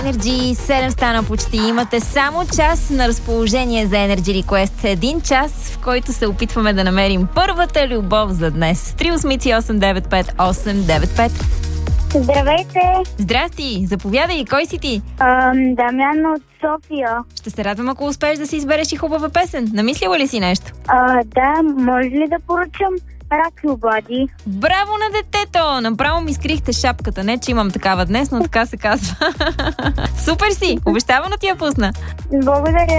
Energy 7 стана почти. Имате само час на разположение за Energy Request. Един час, в който се опитваме да намерим първата любов за днес. 383-895-895. Здравейте! Здрасти! Заповядай, кой си ти? Дамян от София. Ще се радвам, ако успееш да си избереш и хубава песен. Намислила ли си нещо? Да, може ли да поръчам Рак и обади? Браво на детето! Направо ми скрихте шапката. Не, че имам такава днес, но така се казва. Супер си! Обещавано ти я пусна. Благодаря.